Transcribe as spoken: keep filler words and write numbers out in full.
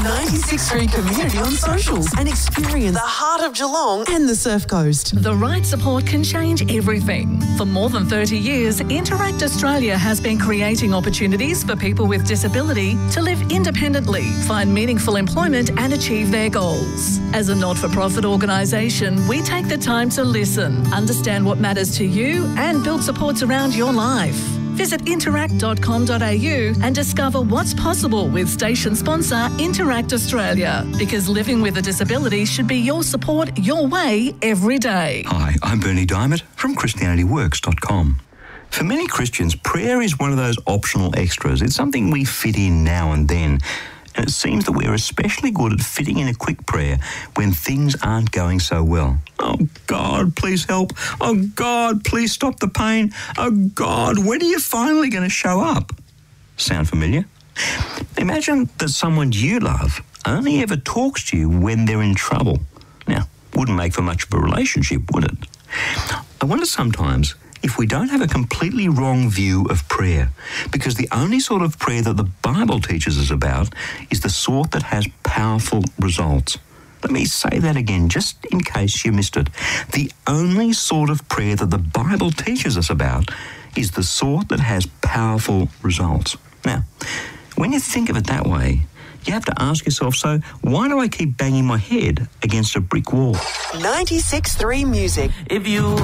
ninety-six point three community on socials and experience the heart of Geelong and the Surf Coast. The right support can change everything. For more than thirty years, Interact Australia has been creating opportunities for people with disability to live independently, find meaningful employment and achieve their goals. As a not-for-profit organisation, we take the time to listen, understand what matters to you and build supports around your life. Visit interact dot com dot a u and discover what's possible with station sponsor Interact Australia. Because living with a disability should be your support, your way, every day. Hi, I'm Bernie Diamond from Christianity Works dot com. For many Christians, prayer is one of those optional extras. It's something we fit in now and then. And it seems that we're especially good at fitting in a quick prayer when things aren't going so well. Oh, God, please help. Oh, God, please stop the pain. Oh, God, when are you finally going to show up? Sound familiar? Imagine that someone you love only ever talks to you when they're in trouble. Now, wouldn't make for much of a relationship, would it? I wonder sometimes if we don't have a completely wrong view of prayer, because the only sort of prayer that the Bible teaches us about is the sort that has powerful results. Let me say that again, just in case you missed it. The only sort of prayer that the Bible teaches us about is the sort that has powerful results. Now, when you think of it that way, you have to ask yourself, so why do I keep banging my head against a brick wall? ninety-six point three Music. If you